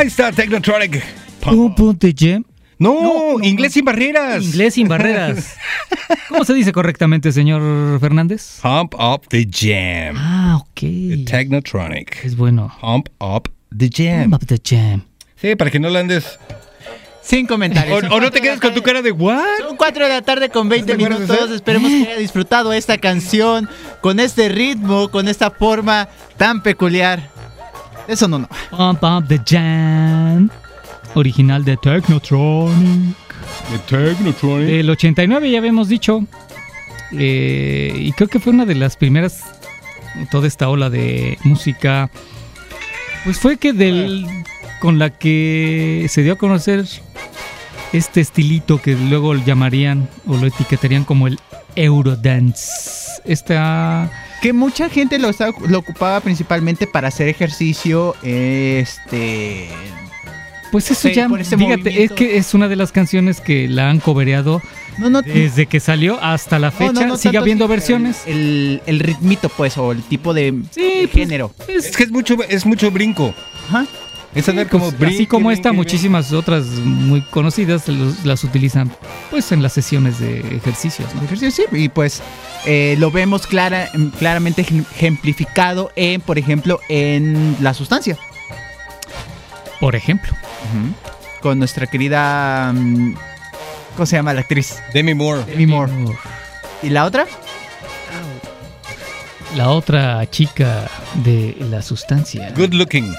Ahí está Technotronic. Pump the Jam. No, inglés sin barreras. Inglés sin barreras. ¿Cómo se dice correctamente, señor Fernández? Pump Up the Jam. Ok. The Technotronic. Es bueno. Pump Up the Jam. Pump up the Jam. Sí, para que no la andes. Sin comentarios. O no te quedes con tu cara de ¿what? Son 4 de la tarde con 20 minutos. Esperemos que haya disfrutado esta canción con este ritmo, con esta forma tan peculiar. Eso no. Pump up the Jam. Original de Technotronic. The Technotronic. Del 89 ya habíamos dicho. Y creo que fue una de las primeras. Toda esta ola de música. Pues fue que con la que se dio a conocer este estilito que luego llamarían o lo etiquetarían como el Eurodance. Que mucha gente lo ocupaba principalmente para hacer ejercicio. Pues eso sí, ya, fíjate, movimiento. Es que es una de las canciones que la han covereado desde que salió hasta la fecha. Sigue habiendo versiones. El ritmito, pues, o el tipo de género. Pues, Es mucho brinco. Ajá. Es andar como brinco. Así como esta, muchísimas otras muy conocidas las utilizan pues en las sesiones de ejercicios, ¿no? Sí, y pues lo vemos claramente ejemplificado por ejemplo, en La Sustancia. Por ejemplo. Con nuestra querida... ¿cómo se llama la actriz? Demi Moore. ¿Y la otra? La otra chica de La Sustancia. Good looking.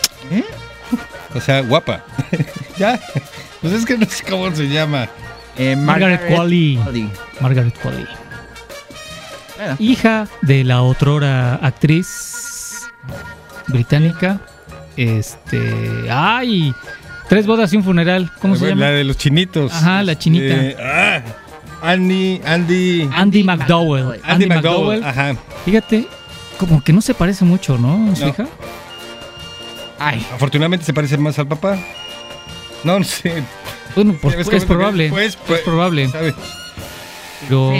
O sea, guapa. Ya. Pues es que no sé cómo se llama. Margaret Qualley. Margaret Qualley. Bueno. Hija de la otrora actriz británica. ¡Ay! 3 bodas y un funeral. ¿Cómo se llama? La de los chinitos. Ajá, la chinita. Andy McDowell. Andy McDowell. Ajá. Fíjate, como que no se parece mucho, ¿no? Su hija. Ay. Afortunadamente se parece más al papá. No sé. Bueno, es probable. Pues, es probable. ¿Sabe? Pero...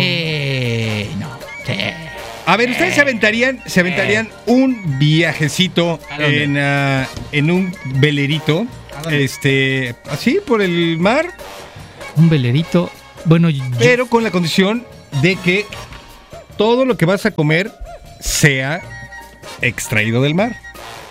A ver, ¿ustedes se aventarían un viajecito en un velerito? Así, por el mar. Un velerito. Bueno, pero con la condición de que todo lo que vas a comer sea extraído del mar.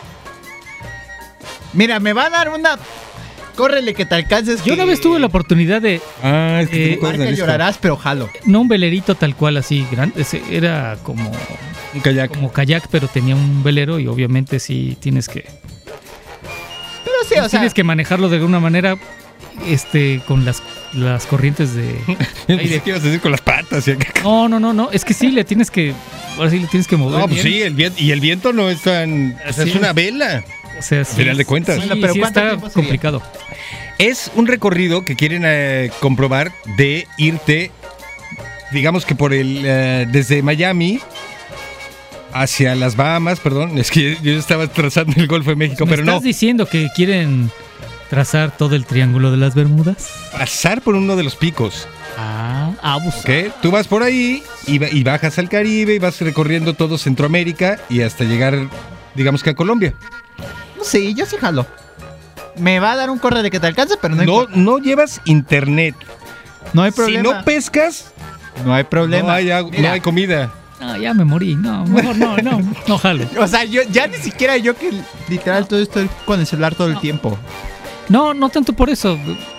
Mira, me va a dar una... Córrele que te alcances. Yo una vez tuve la oportunidad de... es que llorarás, pero jalo. No un velerito tal cual así grande. Era como... Un kayak. Como kayak, pero tenía un velero y obviamente sí tienes que... Pero sí, o sea... Tienes que manejarlo de alguna manera con las corrientes de... ¿Qué ibas a decir con las patas? No. Es que sí, le tienes que... Ahora sí le tienes que mover. No, pues sí, el viento no es tan... Es una vela. O sea, sí, final de cuentas. Sí, pero sí está complicado. Es un recorrido que quieren comprobar de irte, digamos que por desde Miami hacia las Bahamas, perdón, es que yo estaba trazando el Golfo de México, pero no. ¿Estás diciendo que quieren trazar todo el Triángulo de las Bermudas? Pasar por uno de los picos. Pues. ¿Ok? Tú vas por ahí y bajas al Caribe y vas recorriendo todo Centroamérica y hasta llegar, digamos que a Colombia. Sí, yo sí jalo. Me va a dar un corre de que te alcance, pero no llevas internet. No hay problema. Si no pescas, no hay problema. No hay comida. No, ya me morí. No, mejor no jalo. O sea, yo ya ni siquiera yo que literal todo estoy con el celular todo el tiempo. No tanto por eso.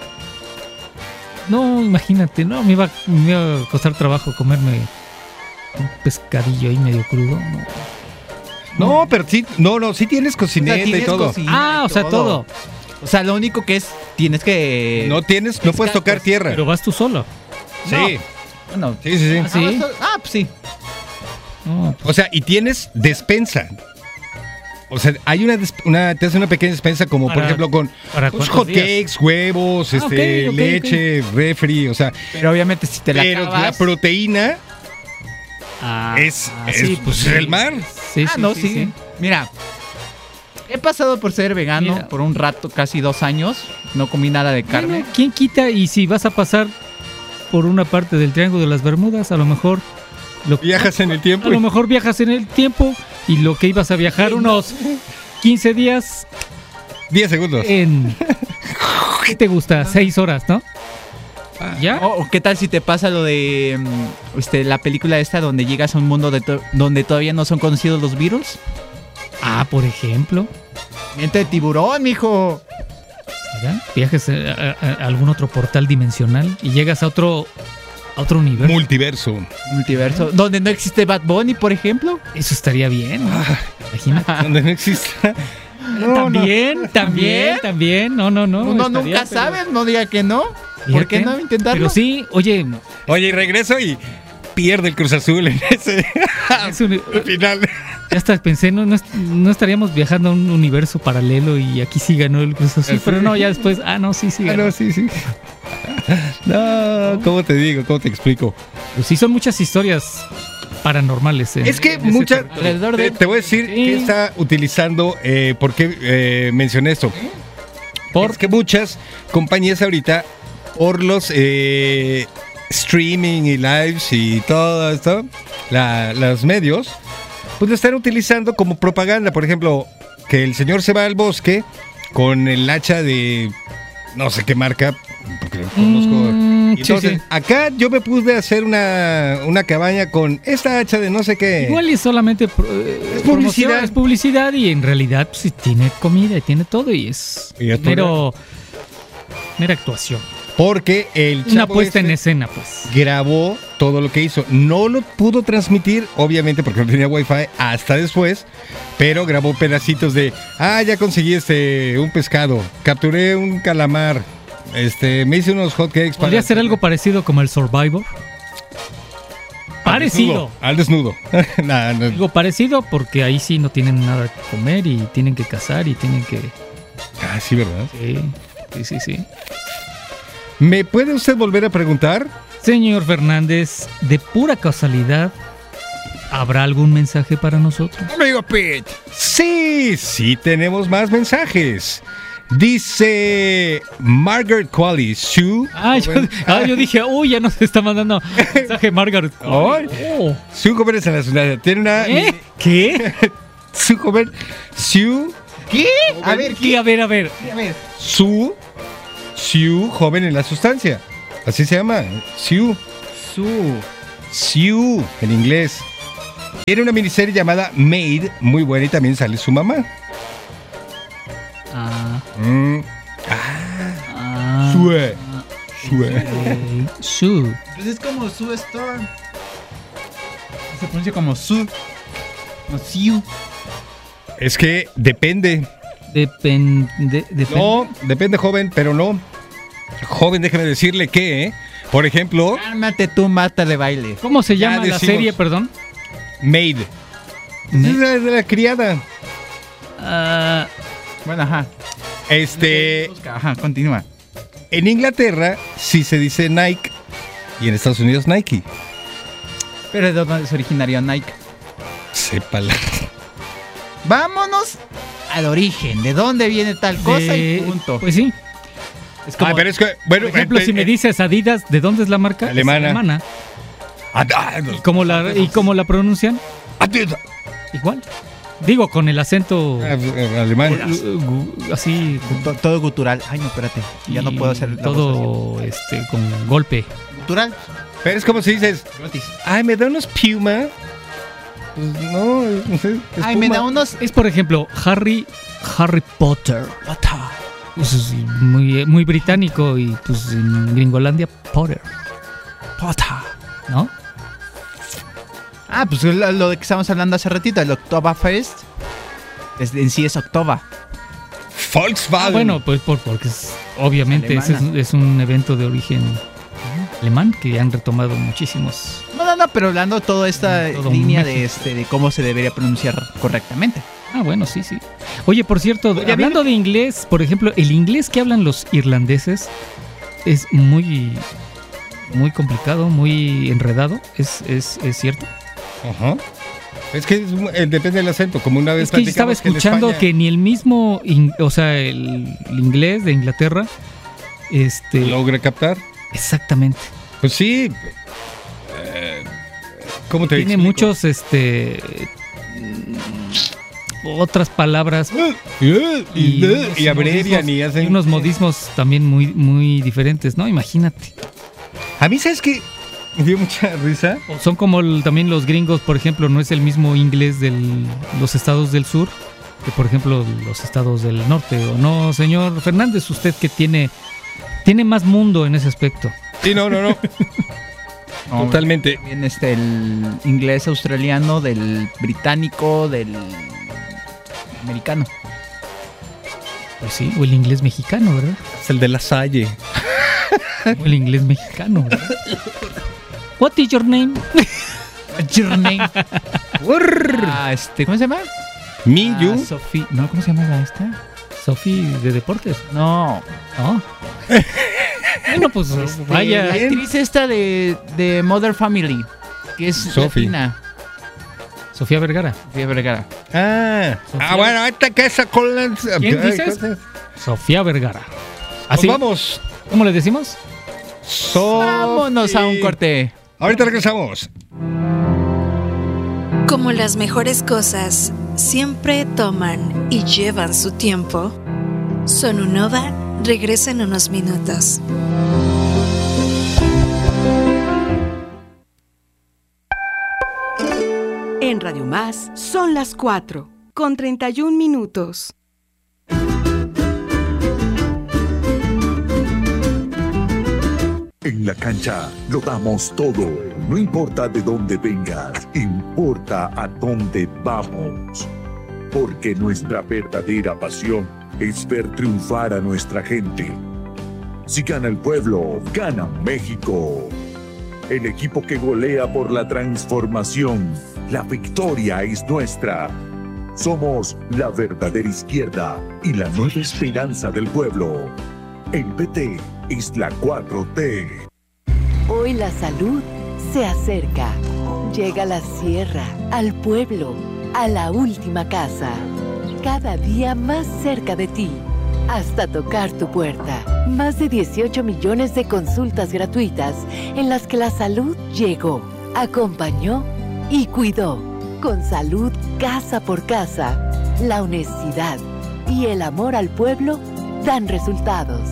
No, imagínate, me iba a costar trabajo comerme un pescadillo ahí medio crudo. No, pero sí, sí tienes cocineta y todo. O sea, todo. O sea, lo único que es, tienes que... No puedes tocar tierra. Pero vas tú solo. Sí. No. Sí. ¿Sí? Pues sí. No, pues. O sea, y tienes despensa. O sea, hay te hace una pequeña despensa como, por ejemplo, con hot cakes, huevos, leche, refri, o sea... Pero obviamente si te la acabas... Pero la proteína es el mar. Sí. Mira, he pasado por ser vegano por un rato, casi 2 años. No comí nada de carne. Bueno, ¿quién quita? Y si vas a pasar por una parte del Triángulo de las Bermudas, a lo mejor... Viajas en el tiempo. A lo mejor viajas en el tiempo y lo que ibas a viajar unos 15 días... 10 segundos. ¿Qué te gusta? 6 horas, ¿no? ¿Ya? O qué tal si te pasa lo de la película esta donde llegas a un mundo donde todavía no son conocidos los virus? Ah, por ejemplo. Mente de tiburón, mijo. ¿Ya? Viajes a algún otro portal dimensional y llegas a otro universo. Multiverso. Donde no existe Bad Bunny, por ejemplo. Eso estaría bien, ¿no? Imagínate. Donde no exista. También. No. Uno nunca sabe, no diga que no. ¿Por qué no intentarlo? Pero sí, oye, y regreso y pierde el Cruz Azul en ese final. Ya hasta pensé, no estaríamos viajando a un universo paralelo y aquí sí ganó el Cruz Azul, pero no, ya después, sí ganó. Sí. No, ¿cómo te digo? ¿Cómo te explico? Pues sí, son muchas historias paranormales. Es que muchas. Te voy a decir que está utilizando, ¿por qué mencioné esto? Porque muchas compañías ahorita, por los streaming y lives y todo esto, los medios, pues lo están utilizando como propaganda. Por ejemplo, que el señor se va al bosque con el hacha de no sé qué marca, porque lo conozco. Entonces, acá yo me pude hacer una cabaña con esta hacha de no sé qué. Igual es solamente es publicidad. Es publicidad y en realidad pues, sí, tiene comida y tiene todo y es mera actuación. Porque el chavo una puesta en escena, pues. Grabó todo lo que hizo. No lo pudo transmitir, obviamente, porque no tenía wifi hasta después. Pero grabó pedacitos de, ya conseguí un pescado. Capturé un calamar. Me hice unos hotcakes. ¿Podría ser algo parecido como el Survivor? Parecido. Al desnudo. No. Algo parecido porque ahí sí no tienen nada que comer y tienen que cazar y tienen que... sí, ¿verdad? Sí. ¿Me puede usted volver a preguntar? Señor Fernández, de pura casualidad, ¿habrá algún mensaje para nosotros? Amigo Pete. Sí, tenemos más mensajes. Dice Margaret Qualley Sue. Yo dije, ya nos está mandando mensaje Margaret Qualley. Sue jóvenes en la ciudad. Tiene una... ¿Qué? Sue joven... Sue... ¿Qué? A ver. Sue joven en la sustancia. Así se llama. Sue en inglés. Tiene una miniserie llamada Maid, muy buena, y también sale su mamá. Sue. Pues es como Sue Storm. Se pronuncia como Sue. No, Sue. Es que depende. Depende. No, depende, joven, pero no. Joven, déjeme decirle que, por ejemplo... Cálmate tú, Marta de baile. ¿Cómo se llama la serie, perdón? Maid. Es la criada. Bueno, ajá. Ajá, continúa. En Inglaterra sí se dice Nike y en Estados Unidos Nike. ¿Pero de dónde se originaría Nike? Sépala. Vámonos al origen. ¿De dónde viene tal cosa y punto? Pues sí. Es como, pero es que, bueno, por ejemplo, si me dices Adidas, ¿de dónde es la marca? Alemana. Es alemana. ¿Y cómo la pronuncian? Adidas. Igual. Digo, con el acento alemán. Así. Todo gutural. Ay, no, espérate. Ya no puedo hacer la todo con golpe. Gutural. Pero es como si dices, me da unos Puma. Pues no, es me da unos. Es por ejemplo, Harry Potter. Pues es muy, muy británico y pues en Gringolandia Potter, ¿no? Pues lo de que estábamos hablando hace ratito, el Oktoberfest, en sí es Oktober. Volkswagen. Bueno, pues porque obviamente es un evento de origen alemán que han retomado muchísimos. No, pero hablando de toda esta línea de cómo se debería pronunciar correctamente. Bueno, sí. Oye, por cierto, hablando de inglés, por ejemplo, el inglés que hablan los irlandeses es muy, muy complicado, muy enredado, ¿es cierto? Ajá. Es que depende del acento, como una vez es que estaba escuchando que ni el mismo, el inglés de Inglaterra, logra captar. Exactamente. Pues sí. ¿Cómo te Tiene explico? muchos, otras palabras y abrevian y hacen... y unos modismos también muy, muy diferentes, ¿no? Imagínate. A mí, ¿sabes qué? Me dio mucha risa. O son como también los gringos, por ejemplo, no es el mismo inglés de los estados del sur que, por ejemplo, los estados del norte. ¿O no, señor Fernández? Usted que tiene más mundo en ese aspecto. Sí, no. Totalmente. También el inglés australiano, del británico, del americano. Pues sí, o el inglés mexicano, ¿verdad? Es el de La Salle. O el inglés mexicano, ¿verdad? What is your name? What's your name? ¿Cómo se llama? Minju. Sophie. No, ¿cómo se llama esta? Sophie de deportes. No. ¿No? Bueno, pues vaya. La actriz esta de Mother Family, que es Sophie. latina. Sofía Vergara. Sofía Vergara. Bueno, esta casa con la... ¿Quién dices? Sofía Vergara. ¿Así? Pues vamos. ¿Cómo le decimos? Vámonos a un corte. Ahorita regresamos. Como las mejores cosas siempre toman y llevan su tiempo, Sonunova regresa en unos minutos. En Radio Más son las 4:31. En la cancha lo damos todo. No importa de dónde vengas, importa a dónde vamos. Porque nuestra verdadera pasión es ver triunfar a nuestra gente. Si gana el pueblo, gana México. El equipo que golea por la transformación. La victoria es nuestra. Somos la verdadera izquierda y la nueva esperanza del pueblo. El PT es la 4T. Hoy la salud se acerca. Llega a la sierra, al pueblo, a la última casa. Cada día más cerca de ti, hasta tocar tu puerta. Más de 18 millones de consultas gratuitas en las que la salud llegó, acompañó y cuidó. Con salud casa por casa, la honestidad y el amor al pueblo dan resultados.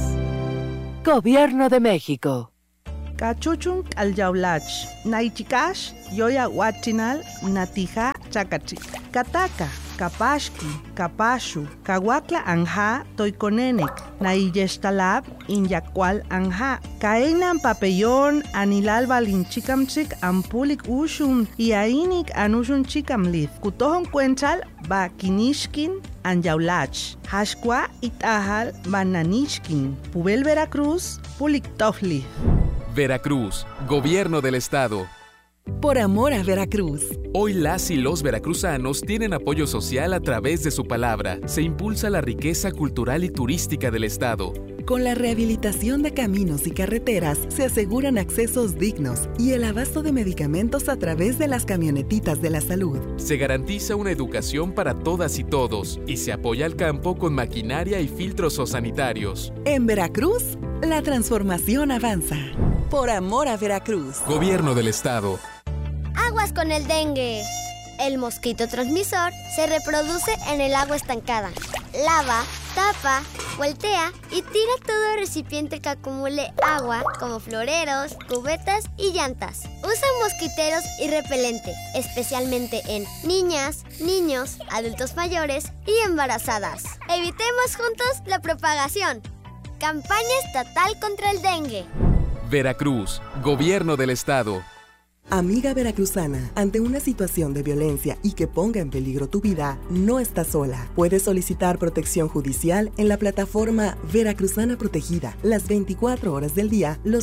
Gobierno de México. Cachuchun al yaulach, naichikash, yoya huachinal, natija chacachi, kataka, kapashki, kapashu, kawakla anja, toiconenek, naiyestalab, inyacual anja, kaenan papellón, anilal balinchikamchik, ampulik ushum, y ainik anushun chikamlith, kutohon cuenchal, bakinishkin, anyaulach, hashkwa itahal, bananishkin, pubel Veracruz, pulik tofli. Veracruz, Gobierno del Estado. Por amor a Veracruz. Hoy las y los veracruzanos tienen apoyo social a través de su palabra. Se impulsa la riqueza cultural y turística del Estado. Con la rehabilitación de caminos y carreteras se aseguran accesos dignos y el abasto de medicamentos a través de las camionetitas de la salud. Se garantiza una educación para todas y todos y se apoya al campo con maquinaria y filtros sanitarios. En Veracruz, la transformación avanza. Por amor a Veracruz. Gobierno del Estado. Aguas con el dengue. El mosquito transmisor se reproduce en el agua estancada. Lava, tapa, voltea y tira todo recipiente que acumule agua, como floreros, cubetas y llantas. Usa mosquiteros y repelente, especialmente en niñas, niños, adultos mayores y embarazadas. Evitemos juntos la propagación. Campaña estatal contra el dengue. Veracruz, Gobierno del Estado. Amiga veracruzana, ante una situación de violencia y que ponga en peligro tu vida, no estás sola. Puedes solicitar protección judicial en la plataforma Veracruzana Protegida, las 24 horas del día, los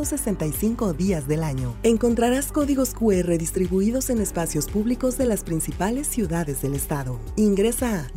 365 días del año. Encontrarás códigos QR distribuidos en espacios públicos de las principales ciudades del estado. Ingresa a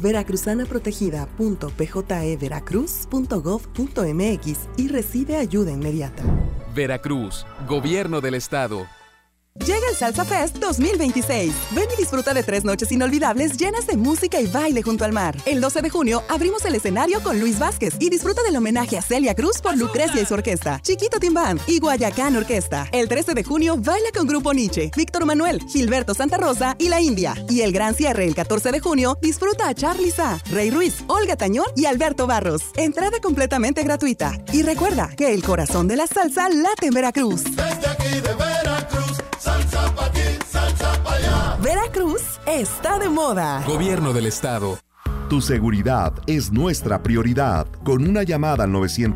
veracruzanaprotegida.pjeveracruz.gov.mx y recibe ayuda inmediata. Veracruz, Gobierno del Estado. Llega el Salsa Fest 2026. Ven y disfruta de 3 noches inolvidables llenas de música y baile junto al mar. El 12 de junio abrimos el escenario con Luis Vázquez y disfruta del homenaje a Celia Cruz por Lucrecia y su orquesta, Chiquito Timbán y Guayacán Orquesta. El 13 de junio baila con Grupo Nietzsche, Víctor Manuel, Gilberto Santa Rosa y La India. Y el gran cierre el 14 de junio disfruta a Charly Sa, Rey Ruiz, Olga Tañón y Alberto Barros. Entrada completamente gratuita. Y recuerda que el corazón de la salsa late en Veracruz. Desde aquí de Veracruz, salsa pa' aquí, salsa pa' allá. Veracruz está de moda. Gobierno del Estado. Tu seguridad es nuestra prioridad. Con una llamada al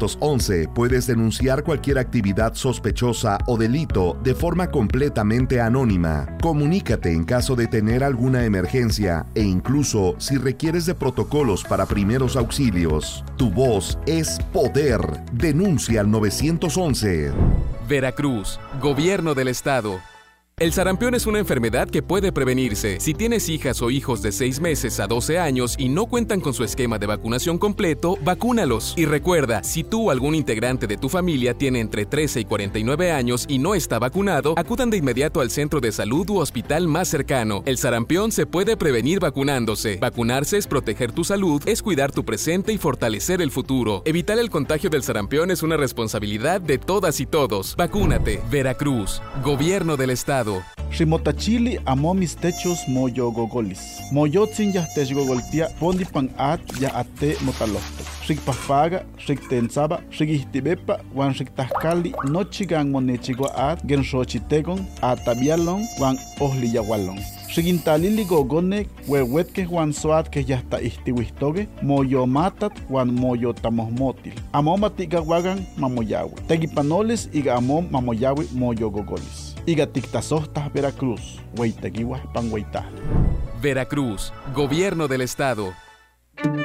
911 puedes denunciar cualquier actividad sospechosa o delito de forma completamente anónima. Comunícate en caso de tener alguna emergencia e incluso si requieres de protocolos para primeros auxilios. Tu voz es poder. Denuncia al 911. Veracruz, Gobierno del Estado. El sarampión es una enfermedad que puede prevenirse. Si tienes hijas o hijos de 6 meses a 12 años y no cuentan con su esquema de vacunación completo, vacúnalos. Y recuerda, si tú o algún integrante de tu familia tiene entre 13 y 49 años y no está vacunado, acudan de inmediato al centro de salud u hospital más cercano. El sarampión se puede prevenir vacunándose. Vacunarse es proteger tu salud, es cuidar tu presente y fortalecer el futuro. Evitar el contagio del sarampión es una responsabilidad de todas y todos. Vacúnate. Veracruz, Gobierno del Estado. Rimotachili amo mis techos moyo gogolis. Moyotzin ya tech gogoltia pondi pan at ya ate motalofto. Rik pafaga, rik tensaba, rik ihtibepa, wan rik tahkali, nochigan monechigua at, gen xochitegon, atabialon, wan ohli yagualon. Rigintalili gogonek, wewetke wan soat que ya está ihtiwistoge, moyo matat, wan moyo tamosmotil. Amo matiga wagan mamoyawe. Tegipanoles iga amo mamoyawe moyo gogolis. Iga tictasostas Veracruz, Hueyteguihuas pan Hueytah. Veracruz, Gobierno del Estado.